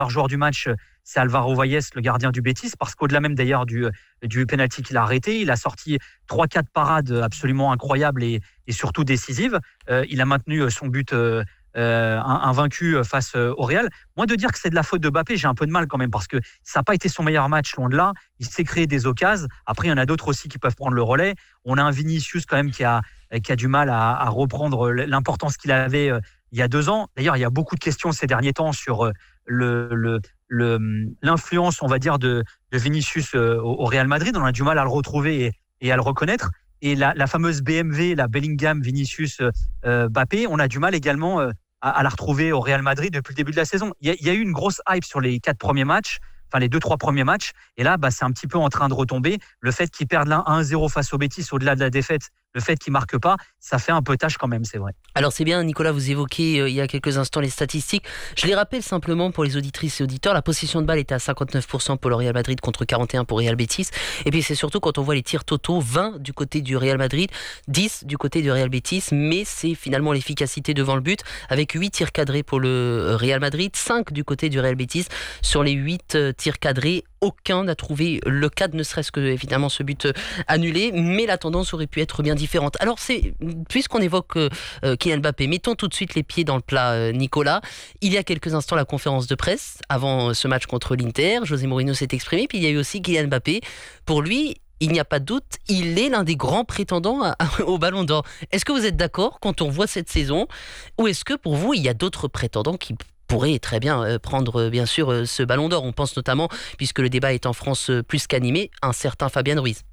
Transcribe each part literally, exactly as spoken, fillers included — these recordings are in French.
joueur du match, c'est Álvaro Valles, le gardien du Betis, parce qu'au-delà même d'ailleurs du, du penalty qu'il a arrêté, il a sorti trois quatre parades absolument incroyables et, et surtout décisives. Euh, il a maintenu son but euh, euh, invaincu face au Real. Moi, de dire que c'est de la faute de Mbappé, j'ai un peu de mal quand même, parce que ça n'a pas été son meilleur match, loin de là. Il s'est créé des occasions. Après, il y en a d'autres aussi qui peuvent prendre le relais. On a un Vinicius quand même qui a, qui a du mal à, à reprendre l'importance qu'il avait euh, il y a deux ans. D'ailleurs, il y a beaucoup de questions ces derniers temps sur euh, le, le, le, l'influence, on va dire, de, de Vinicius euh, au Real Madrid. On a du mal à le retrouver et, et à le reconnaître. Et la, la fameuse B M V, la Bellingham, Vinicius, euh, Mbappé, on a du mal également euh, à, à la retrouver au Real Madrid depuis le début de la saison. Il y a, il y a eu une grosse hype sur les quatre premiers matchs, enfin les deux, trois premiers matchs. Et là, bah, c'est un petit peu en train de retomber. Le fait qu'ils perdent là un à zéro face au Betis, au-delà de la défaite, le fait qu'ils ne marquent pas, ça fait un peu tâche quand même, c'est vrai. Alors c'est bien, Nicolas, vous évoquez euh, il y a quelques instants les statistiques. Je les rappelle simplement pour les auditrices et auditeurs. La possession de balle était à cinquante-neuf pour cent pour le Real Madrid contre quarante et un pour Real Betis. Et puis c'est surtout quand on voit les tirs totaux, vingt du côté du Real Madrid, dix du côté du Real Betis. Mais c'est finalement l'efficacité devant le but, avec huit tirs cadrés pour le Real Madrid, cinq du côté du Real Betis. Sur les huit tirs cadrés, aucun n'a trouvé le cadre, ne serait-ce que évidemment ce but annulé, mais la tendance aurait pu être bien différente. Alors c'est, puisqu'on évoque euh, Kylian Mbappé, mettons tout de suite les pieds dans le plat, euh, Nicolas. Il y a quelques instants la conférence de presse avant ce match contre l'Inter, José Mourinho s'est exprimé, puis il y a eu aussi Kylian Mbappé. Pour lui, il n'y a pas de doute, il est l'un des grands prétendants à, à, au Ballon d'Or. Est-ce que vous êtes d'accord quand on voit cette saison, ou est-ce que pour vous il y a d'autres prétendants qui pourrait très bien prendre bien sûr ce Ballon d'Or? On pense notamment, puisque le débat est en France plus qu'animé, un certain Fabien Ruiz.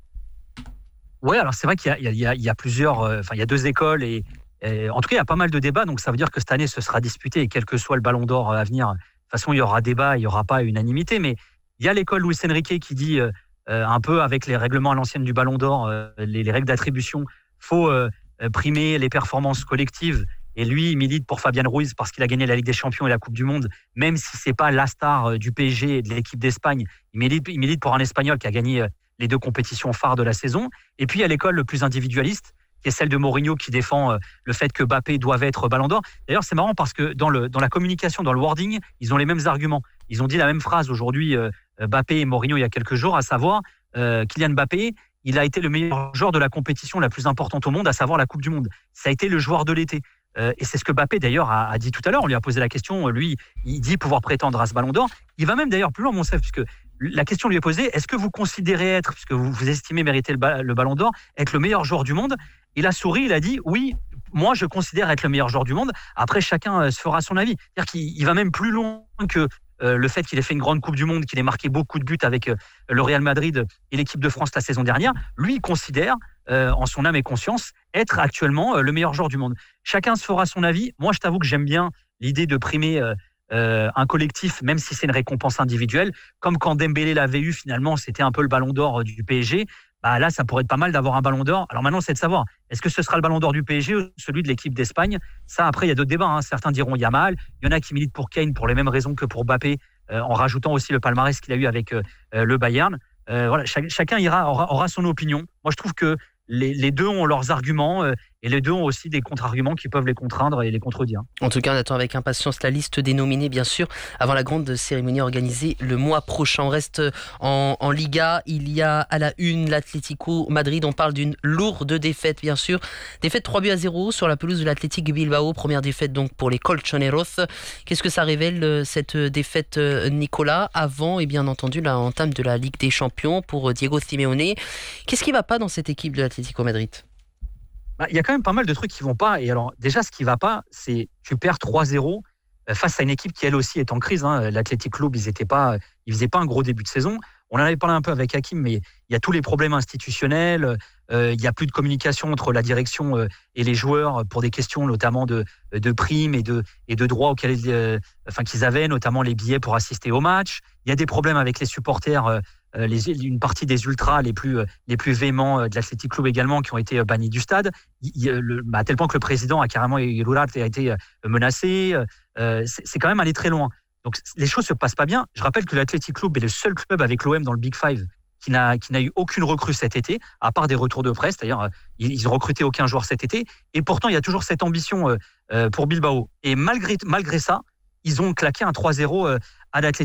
Oui, alors c'est vrai qu'il y a, il y a, il y a plusieurs, euh, enfin il y a deux écoles et, et en tout cas il y a pas mal de débats, donc ça veut dire que cette année ce sera disputé et quel que soit le Ballon d'Or à venir, de toute façon il y aura débat, il n'y aura pas unanimité, mais il y a l'école Luis Enrique qui dit euh, un peu avec les règlements à l'ancienne du Ballon d'Or, euh, les, les règles d'attribution, faut euh, primer les performances collectives. Et lui, il milite pour Fabien Ruiz parce qu'il a gagné la Ligue des Champions et la Coupe du Monde, même si c'est pas la star du P S G et de l'équipe d'Espagne. Il milite, il milite pour un Espagnol qui a gagné les deux compétitions phares de la saison. Et puis, il y a l'école le plus individualiste, qui est celle de Mourinho, qui défend le fait que Mbappé doive être Ballon d'Or. D'ailleurs, c'est marrant parce que dans, le, dans la communication, dans le wording, ils ont les mêmes arguments. Ils ont dit la même phrase aujourd'hui, euh, Mbappé et Mourinho, il y a quelques jours, à savoir euh, Kylian Mbappé, il a été le meilleur joueur de la compétition la plus importante au monde, à savoir la Coupe du Monde. Ça a été le joueur de l'été. Euh, et c'est ce que Mbappé d'ailleurs a, a dit tout à l'heure. On lui a posé la question. Lui, il dit pouvoir prétendre à ce Ballon d'Or. Il va même d'ailleurs plus loin, mon chef, puisque la question lui est posée, est-ce que vous considérez être, puisque vous, vous estimez mériter le, ba- le Ballon d'Or, être le meilleur joueur du monde? Il a souri, il a dit oui, moi je considère être le meilleur joueur du monde. Après, chacun euh, se fera son avis. C'est-à-dire qu'il il va même plus loin que euh, le fait qu'il ait fait une grande Coupe du Monde, qu'il ait marqué beaucoup de buts avec euh, le Real Madrid et l'équipe de France la saison dernière. Lui, il considère, euh, en son âme et conscience, être actuellement euh, le meilleur joueur du monde. Chacun se fera son avis. Moi, je t'avoue que j'aime bien l'idée de primer euh, euh, un collectif, même si c'est une récompense individuelle. Comme quand Dembélé l'avait eu, finalement, c'était un peu le Ballon d'Or du P S G. Bah là, ça pourrait être pas mal d'avoir un Ballon d'Or. Alors maintenant, c'est de savoir, est-ce que ce sera le Ballon d'Or du P S G ou celui de l'équipe d'Espagne? Ça, après, il y a d'autres débats. Hein. Certains diront Yamal. Il y en a qui militent pour Kane pour les mêmes raisons que pour Mbappé, euh, en rajoutant aussi le palmarès qu'il a eu avec euh, le Bayern. Euh, voilà, chaque, chacun ira, aura, aura son opinion. Moi, je trouve que les, les deux ont leurs arguments euh, et les deux ont aussi des contre-arguments qui peuvent les contraindre et les contredire. En tout cas, on attend avec impatience la liste des nominés, bien sûr, avant la grande cérémonie organisée le mois prochain. On reste en, en Liga. Il y a à la une l'Atlético Madrid. On parle d'une lourde défaite, bien sûr. Défaite trois buts à zéro sur la pelouse de l'Athletic Bilbao. Première défaite donc pour les Colchoneros. Qu'est-ce que ça révèle, cette défaite, Nicolas, avant et bien entendu la entame de la Ligue des Champions pour Diego Simeone? Qu'est-ce qui ne va pas dans cette équipe de l'Atlético Madrid? Bah, il y a quand même pas mal de trucs qui vont pas. Et alors, déjà, ce qui va pas, c'est tu perds trois zéro face à une équipe qui, elle aussi, est en crise. Hein. L'Athletic Club, ils étaient pas, ils faisaient pas un gros début de saison. On en avait parlé un peu avec Hakim, mais il y a tous les problèmes institutionnels. Euh, il y a plus de communication entre la direction euh, et les joueurs pour des questions notamment de, de primes et de, et de droits auxquels euh, enfin, qu'ils avaient, notamment les billets pour assister au match. Il y a des problèmes avec les supporters. Euh, Les, une partie des ultras les plus, les plus véhéments de l'Athletic Club également qui ont été bannis du stade, il, le, bah, à tel point que le président a carrément a été menacé. Euh, c'est, c'est quand même allé très loin. Donc les choses se passent pas bien. Je rappelle que l'Athletic Club est le seul club avec l'O M dans le Big Five qui n'a, qui n'a eu aucune recrue cet été, à part des retours de presse. D'ailleurs, ils, ils ont recruté aucun joueur cet été. Et pourtant, il y a toujours cette ambition euh, pour Bilbao. Et malgré, malgré ça, ils ont claqué un trois zéro à l'Athletic.